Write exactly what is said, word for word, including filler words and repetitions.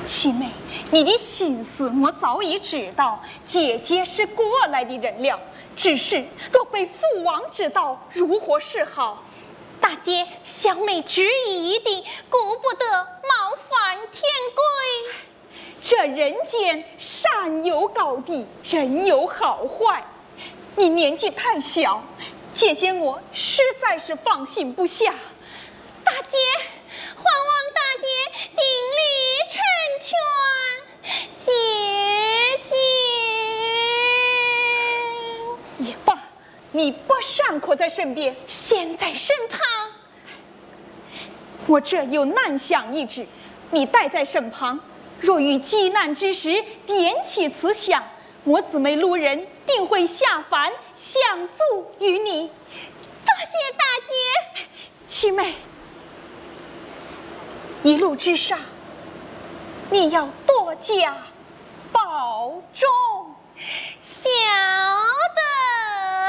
七妹，你的心思我早已知道，姐姐是过来的人了，只是若被父王知道，如何是好？ 大姐，小妹执意一定，顾不得冒犯天规。 这人间善有高低，人有好坏，你年纪太小，姐姐我实在是放心不下。 大姐，还望大姐鼎力成全，姐姐。 也罢，你不尚可在身边， 现在身旁。 我这有难想一旨，你带在身旁，若遇急难之时，点起此响，我姊妹路人定会下凡相助于你。 多谢大姐。 七妹，一路之上，你要多加保重。 谢